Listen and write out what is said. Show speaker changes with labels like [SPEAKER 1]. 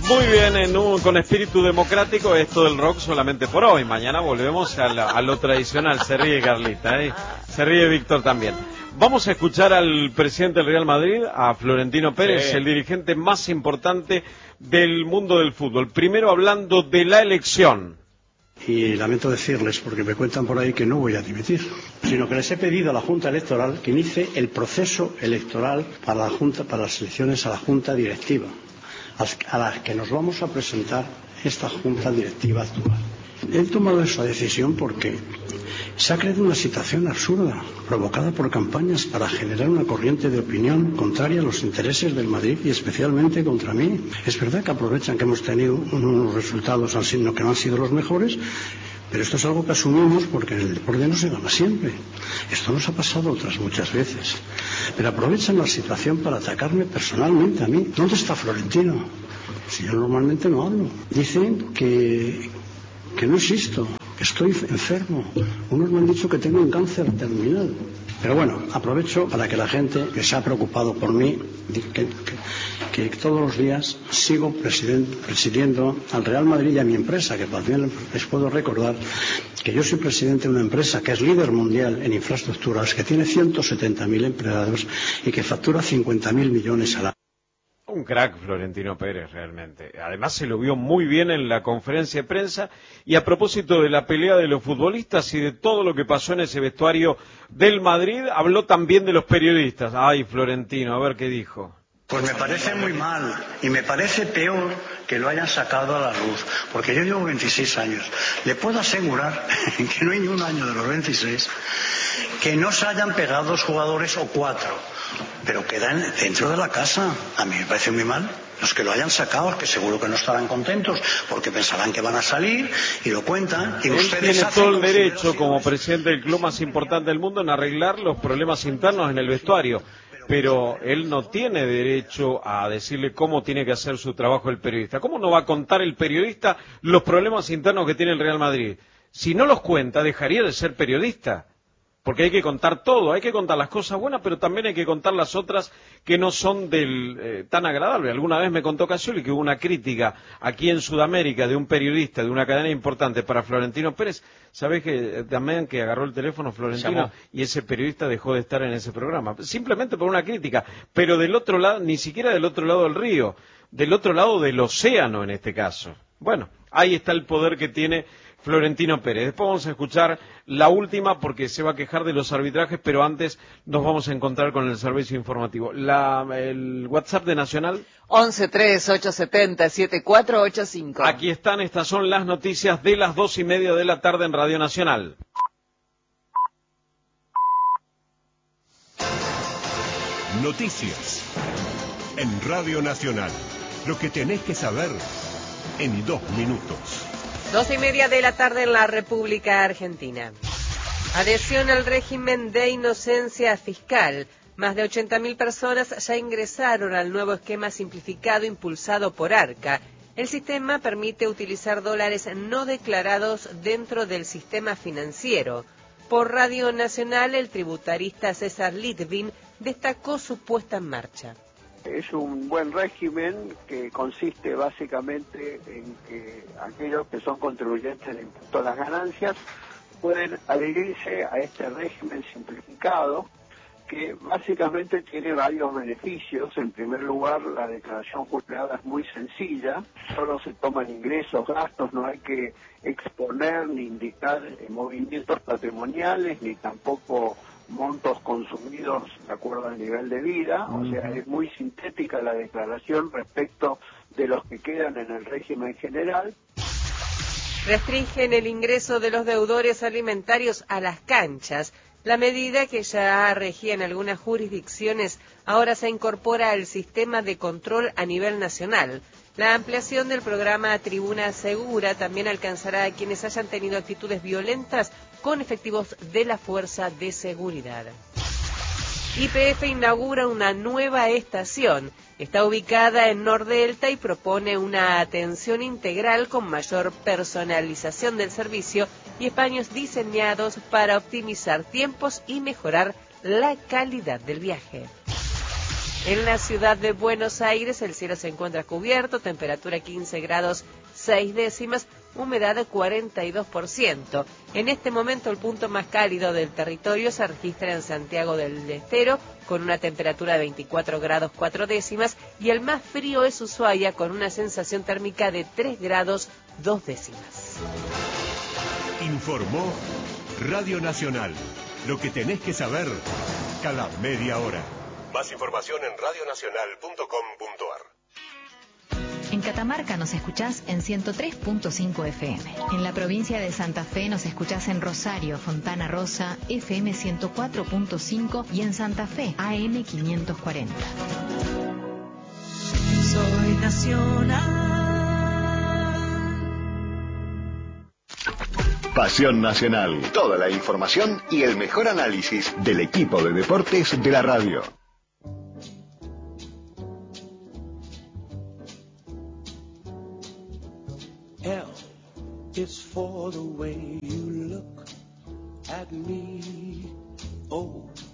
[SPEAKER 1] Muy bien, con espíritu democrático, esto del rock solamente por hoy. Mañana volvemos a lo tradicional. Se ríe Carlita, se ríe Víctor también. Vamos a escuchar al presidente del Real Madrid, a Florentino Pérez, sí, el dirigente más importante del mundo del fútbol. Primero hablando de la elección.
[SPEAKER 2] Y lamento decirles, porque me cuentan por ahí que no voy a dimitir, sino que les he pedido a la Junta Electoral que inicie el proceso electoral para las elecciones a la Junta Directiva, a la que nos vamos a presentar esta Junta Directiva actual. He tomado esa decisión porque se ha creado una situación absurda, provocada por campañas para generar una corriente de opinión contraria a los intereses del Madrid y especialmente contra mí. Es verdad que aprovechan que hemos tenido unos resultados que no han sido los mejores, pero esto es algo que asumimos porque en el deporte no se gana siempre. Esto nos ha pasado otras muchas veces. Pero aprovechan la situación para atacarme personalmente a mí. ¿Dónde está Florentino? Si yo normalmente no hablo. Dicen que no existo, que estoy enfermo. Unos me han dicho que tengo un cáncer terminal. Pero bueno, aprovecho para que la gente que se ha preocupado por mí, que todos los días sigo presidiendo al Real Madrid y a mi empresa, que también les puedo recordar que yo soy presidente de una empresa que es líder mundial en infraestructuras, que tiene 170.000 empleados y que factura 50.000 millones al año.
[SPEAKER 1] Un crack Florentino Pérez realmente. Además se lo vio muy bien en la conferencia de prensa. Y a propósito de la pelea de los futbolistas y de todo lo que pasó en ese vestuario del Madrid, habló también de los periodistas. Ay, Florentino, a ver qué dijo.
[SPEAKER 2] Pues me parece muy mal y me parece peor que lo hayan sacado a la luz, porque yo llevo 26 años. Le puedo asegurar que no hay ni un año de los 26 que no se hayan pegado 2 jugadores o 4, pero quedan dentro de la casa. A mí me parece muy mal. Los que lo hayan sacado, que seguro que no estarán contentos, porque pensarán que van a salir y lo cuentan. Y
[SPEAKER 1] él
[SPEAKER 2] ustedes
[SPEAKER 1] tiene todo el derecho, como presidente del club más importante del mundo, en arreglar los problemas internos en el vestuario. Pero él no tiene derecho a decirle cómo tiene que hacer su trabajo el periodista. ¿Cómo no va a contar el periodista los problemas internos que tiene el Real Madrid? Si no los cuenta, dejaría de ser periodista. Porque hay que contar todo, hay que contar las cosas buenas, pero también hay que contar las otras que no son tan agradables. Alguna vez me contó Casioli que hubo una crítica aquí en Sudamérica de un periodista de una cadena importante para Florentino Pérez. ¿Sabés que también que agarró el teléfono Florentino y ese periodista dejó de estar en ese programa? Simplemente por una crítica, pero del otro lado, ni siquiera del otro lado del río, del otro lado del océano en este caso. Bueno, ahí está el poder que tiene Florentino Pérez. Después vamos a escuchar la última porque se va a quejar de los arbitrajes, pero antes nos vamos a encontrar con el servicio informativo. El WhatsApp de Nacional
[SPEAKER 3] 1138707485.
[SPEAKER 1] Aquí están, estas son las noticias de las 2:30 de la tarde en Radio Nacional.
[SPEAKER 4] Noticias en Radio Nacional. Lo que tenés que saber en 2 minutos.
[SPEAKER 3] 2:30 de la tarde en la República Argentina. Adhesión al régimen de inocencia fiscal. Más de 80.000 personas ya ingresaron al nuevo esquema simplificado impulsado por ARCA. El sistema permite utilizar dólares no declarados dentro del sistema financiero. Por Radio Nacional, el tributarista César Litvin destacó su puesta en marcha.
[SPEAKER 5] Es un buen régimen que consiste básicamente en que aquellos que son contribuyentes del impuesto a las ganancias pueden adherirse a este régimen simplificado que básicamente tiene varios beneficios. En primer lugar, la declaración jurada es muy sencilla, solo se toman ingresos, gastos, no hay que exponer ni indicar movimientos patrimoniales ni tampoco montos consumidos de acuerdo al nivel de vida. O sea, es muy sintética la declaración respecto de los que quedan en el régimen general.
[SPEAKER 3] Restringen el ingreso de los deudores alimentarios a las canchas. La medida, que ya regía en algunas jurisdicciones, ahora se incorpora al sistema de control a nivel nacional. La ampliación del programa Tribuna Segura también alcanzará a quienes hayan tenido actitudes violentas con efectivos de la Fuerza de Seguridad. YPF inaugura una nueva estación. Está ubicada en Nordelta y propone una atención integral con mayor personalización del servicio y espacios diseñados para optimizar tiempos y mejorar la calidad del viaje. En la ciudad de Buenos Aires el cielo se encuentra cubierto, temperatura 15 grados 6 décimas, humedad 42%. En este momento el punto más cálido del territorio se registra en Santiago del Estero, con una temperatura de 24 grados 4 décimas, y el más frío es Ushuaia, con una sensación térmica de 3 grados 2 décimas.
[SPEAKER 4] Informó Radio Nacional. Lo que tenés que saber cada media hora. Más información en radionacional.com.ar.
[SPEAKER 6] En Catamarca nos escuchás en 103.5 FM. En la provincia de Santa Fe nos escuchás en Rosario, Fontana Rosa, FM 104.5 y en Santa Fe, AM 540.
[SPEAKER 7] Soy nacional.
[SPEAKER 8] Pasión Nacional. Toda la información y el mejor análisis del equipo de deportes de la radio.
[SPEAKER 9] L is for the way you look at me. O